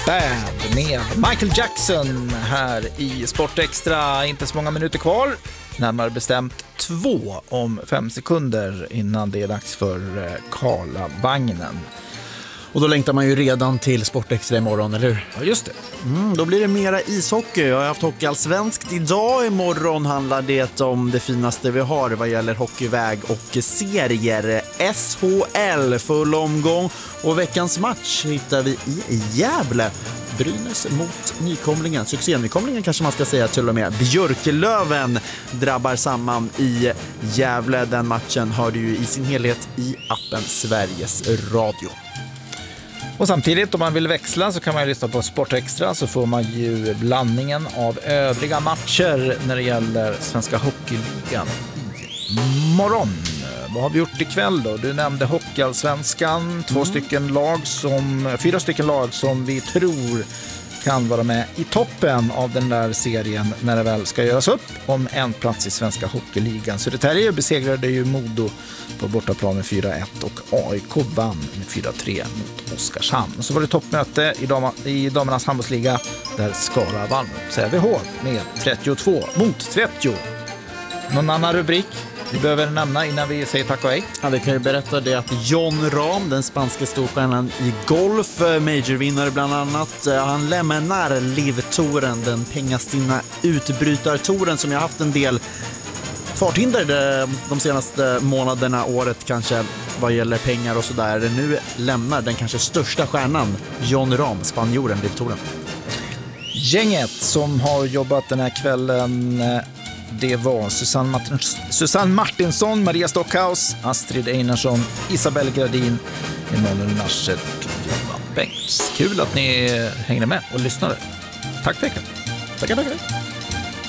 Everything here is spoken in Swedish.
Bad med Michael Jackson här i Sport Extra. Inte så många minuter kvar, närmare bestämt 2 om 5 sekunder innan det är dags för Karlavagnen. Och då längtar man ju redan till Sport Extra imorgon, eller hur? Ja, just det. Då blir det mera ishockey. Jag har haft hockeyallsvenskt idag. Imorgon handlar det om det finaste vi har vad gäller hockeyväg och serier. SHL, full omgång. Och veckans match hittar vi i Gävle. Brynäs mot nykomlingen, succénykomlingen kanske man ska säga till och med. Björkelöven drabbar samman i Gävle. Den matchen hör du ju i sin helhet i appen Sveriges Radio. Och samtidigt, om man vill växla så kan man ju lyssna på Sport Extra, så får man ju blandningen av övriga matcher när det gäller Svenska Hockeyligan imorgon. Vad har vi gjort ikväll då? Du nämnde Hockeyallsvenskan, 4 stycken lag som vi tror kan vara med i toppen av den där serien när det väl ska göras upp om en plats i Svenska Hockeyligan. Södertälje besegrade ju Modo på bortaplan med 4-1 och AIK vann med 4-3 mot Oskarshamn. Och så var det toppmöte i damernas handbollsliga där Skara vann Sävehof med 32-30. Någon annan rubrik vi behöver nämna innan vi säger tack och hej? Ja, vi kan ju berätta det att Jon Rahm, den spanska storstjärnan i golf, majorvinnare bland annat, han lämnar LIV-touren, den pengastinna utbrytartouren som jag haft en del farthinder de senaste månaderna, året kanske, vad gäller pengar och sådär. Nu lämnar den kanske största stjärnan, Jon Rahm, spanjoren, LIV-touren. Gänget som har jobbat den här kvällen, det var Susanne Martinsson, Maria Stockhaus, Astrid Einarsson, Isabelle Gradin, Emanuel Naschel och Johan Bengts. Kul att ni hängde med och lyssnade. Tack för veckan. Tackar.